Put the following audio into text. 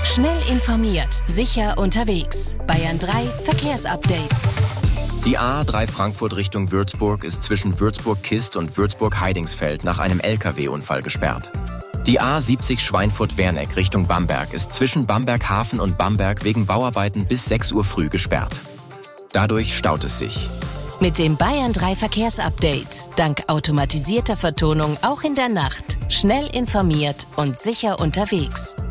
Schnell informiert, sicher unterwegs. Bayern 3 Verkehrsupdate. Die A3 Frankfurt Richtung Würzburg ist zwischen Würzburg-Kist und Würzburg-Heidingsfeld nach einem LKW-Unfall gesperrt. Die A70 Schweinfurt-Werneck Richtung Bamberg ist zwischen Bamberg-Hafen und Bamberg wegen Bauarbeiten bis 6 Uhr früh gesperrt. Dadurch staut es sich. Mit dem Bayern 3 Verkehrsupdate. Dank automatisierter Vertonung auch in der Nacht. Schnell informiert und sicher unterwegs.